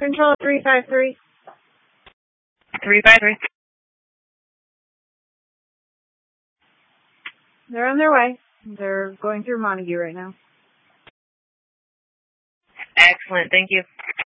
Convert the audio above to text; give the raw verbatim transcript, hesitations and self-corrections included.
Control three five three. three five three. They're on their way. They're going through Montague right now. Excellent. Thank you.